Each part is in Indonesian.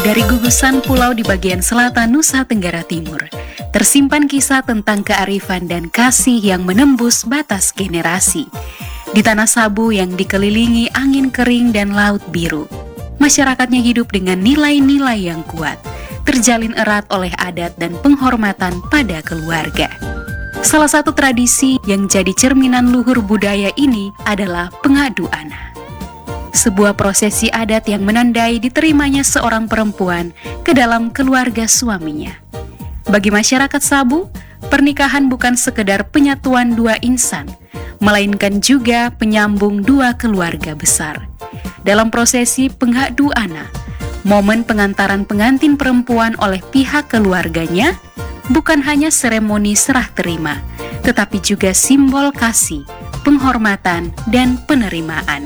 Dari gugusan pulau di bagian selatan Nusa Tenggara Timur, tersimpan kisah tentang kearifan dan kasih yang menembus batas generasi. Di tanah Sabu yang dikelilingi angin kering dan laut biru, masyarakatnya hidup dengan nilai-nilai yang kuat, terjalin erat oleh adat dan penghormatan pada keluarga. Salah satu tradisi yang jadi cerminan luhur budaya ini adalah pengadu ana. Sebuah prosesi adat yang menandai diterimanya seorang perempuan ke dalam keluarga suaminya. Bagi masyarakat Sabu, pernikahan bukan sekedar penyatuan dua insan, melainkan juga penyambung dua keluarga besar. Dalam prosesi pengadu ana, momen pengantaran pengantin perempuan oleh pihak keluarganya bukan hanya seremoni serah terima, tetapi juga simbol kasih, penghormatan, dan penerimaan.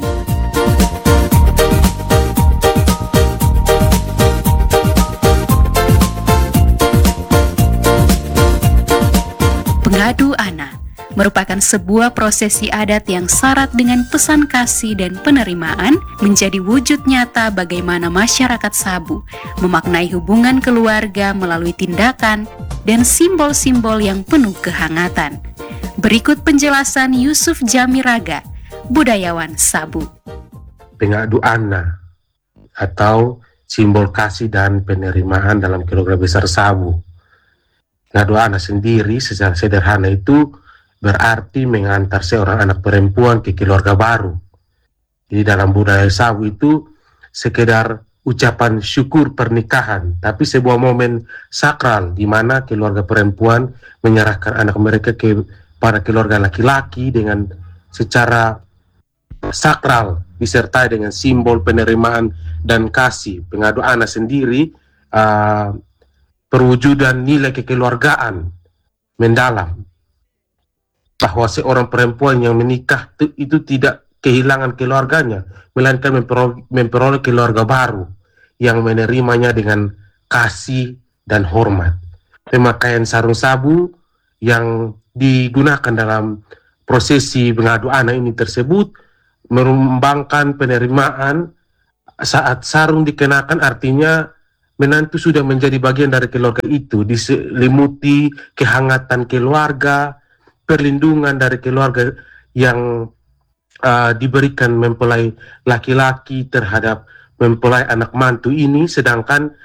Pengadu ana merupakan sebuah prosesi adat yang syarat dengan pesan kasih dan penerimaan, menjadi wujud nyata bagaimana masyarakat Sabu memaknai hubungan keluarga melalui tindakan dan simbol-simbol yang penuh kehangatan. Berikut penjelasan Yusuf Jamiraga, budayawan Sabu. Pengadu ana atau simbol kasih dan penerimaan dalam keluarga besar Sabu. Pengadu ana sendiri secara sederhana itu berarti mengantar seorang anak perempuan ke keluarga baru. Jadi dalam budaya Sabu itu sekedar ucapan syukur pernikahan, tapi sebuah momen sakral di mana keluarga perempuan menyerahkan anak mereka kepada keluarga laki-laki dengan secara sakral disertai dengan simbol penerimaan dan kasih. Pengadu ana sendiri perwujudan nilai kekeluargaan mendalam, bahwa seorang perempuan yang menikah itu tidak kehilangan keluarganya, melainkan memperoleh keluarga baru yang menerimanya dengan kasih dan hormat. Pemakaian sarung Sabu yang digunakan dalam prosesi pengadu ana ini tersebut melambangkan penerimaan. Saat sarung dikenakan artinya menantu sudah menjadi bagian dari keluarga itu, diselimuti kehangatan keluarga, perlindungan dari keluarga yang diberikan mempelai laki-laki terhadap mempelai anak mantu ini, sedangkan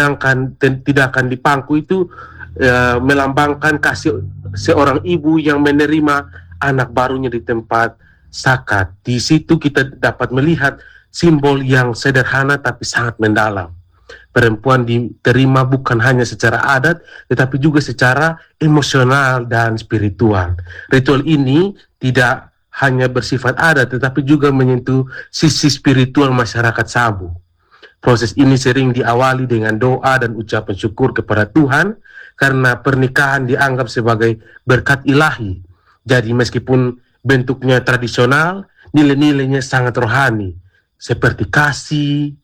tindakan di pangku itu melambangkan kasih seorang ibu yang menerima anak barunya di tempat sakat. Di situ kita dapat melihat simbol yang sederhana tapi sangat mendalam. Perempuan diterima bukan hanya secara adat, tetapi juga secara emosional dan spiritual. Ritual ini tidak hanya bersifat adat, tetapi juga menyentuh sisi spiritual masyarakat Sabu. Proses ini sering diawali dengan doa dan ucapan syukur kepada Tuhan, karena pernikahan dianggap sebagai berkat ilahi. Jadi meskipun bentuknya tradisional, nilai-nilainya sangat rohani, seperti kasih,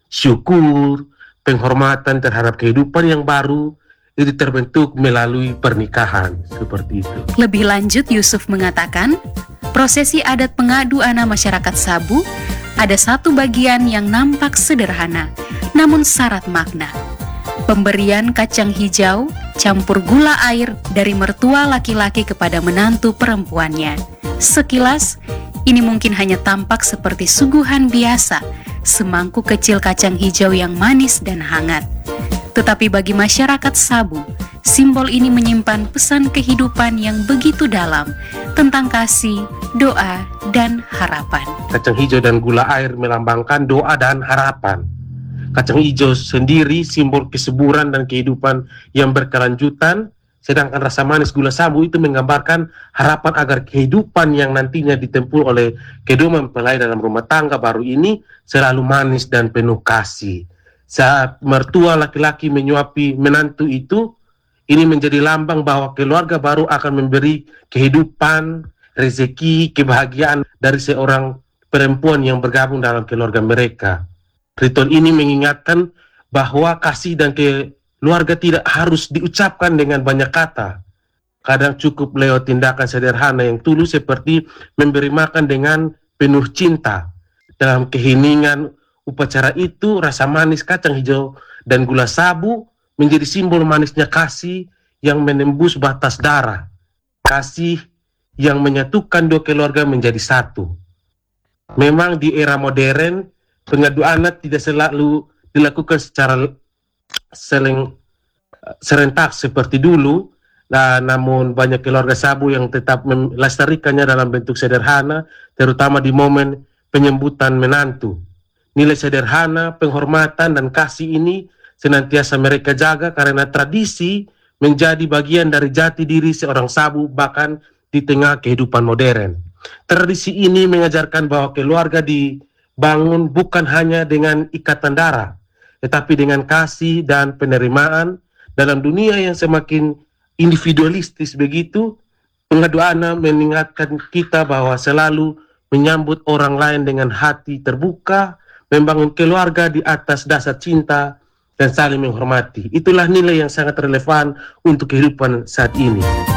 syukur, penghormatan terhadap kehidupan yang baru, itu terbentuk melalui pernikahan, seperti itu. Lebih lanjut, Yusuf mengatakan, prosesi adat pengadu ana masyarakat Sabu ada satu bagian yang nampak sederhana, namun syarat makna. Pemberian kacang hijau campur gula air dari mertua laki-laki kepada menantu perempuannya. Sekilas, ini mungkin hanya tampak seperti suguhan biasa, semangkuk kecil kacang hijau yang manis dan hangat. Tetapi bagi masyarakat Sabu, simbol ini menyimpan pesan kehidupan yang begitu dalam tentang kasih, doa, dan harapan. Kacang hijau dan gula air melambangkan doa dan harapan. Kacang hijau sendiri simbol kesuburan dan kehidupan yang berkelanjutan, sedangkan rasa manis gula Sabu itu menggambarkan harapan agar kehidupan yang nantinya ditempuh oleh kedua mempelai dalam rumah tangga baru ini selalu manis dan penuh kasih. Saat mertua laki-laki menyuapi menantu itu, ini menjadi lambang bahwa keluarga baru akan memberi kehidupan, rezeki, kebahagiaan dari seorang perempuan yang bergabung dalam keluarga mereka. Ritual ini mengingatkan bahwa kasih dan keluarga tidak harus diucapkan dengan banyak kata. Kadang cukup lewat tindakan sederhana yang tulus, seperti memberi makan dengan penuh cinta. Dalam keheningan upacara itu, rasa manis kacang hijau Dan gula sabu menjadi simbol manisnya kasih yang menembus batas darah. Kasih yang menyatukan dua keluarga menjadi satu. Memang di era modern, pengadu anak tidak selalu dilakukan secara serentak seperti dulu. Namun banyak keluarga sabu yang tetap melestarikannya dalam bentuk sederhana, terutama di momen penyambutan menantu. Nilai sederhana, penghormatan, dan kasih ini senantiasa mereka jaga karena tradisi menjadi bagian dari jati diri seorang sabu bahkan di tengah kehidupan modern. Tradisi ini mengajarkan bahwa keluarga dibangun bukan hanya dengan ikatan darah, tetapi dengan kasih dan penerimaan. Dalam dunia yang semakin individualistis begitu, pengadu anak mengingatkan kita bahwa selalu menyambut orang lain dengan hati terbuka, membangun keluarga di atas dasar cinta, dan saling menghormati. Itulah nilai yang sangat relevan untuk kehidupan saat ini.